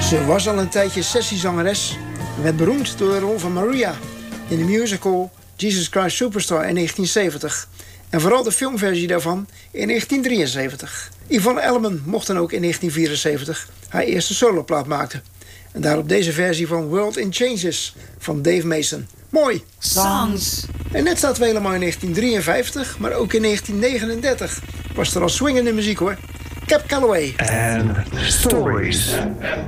Ze was al een tijdje sessiezangeres en werd beroemd door de rol van Maria in de musical Jesus Christ Superstar in 1970. En vooral de filmversie daarvan in 1973. Yvonne Elliman mocht dan ook in 1974 haar eerste soloplaat maken. En daarop deze versie van World in Changes van Dave Mason. Mooi! Songs. En net staat we helemaal in 1953, maar ook in 1939 was er al swingende muziek hoor. Cab Calloway. And Stories.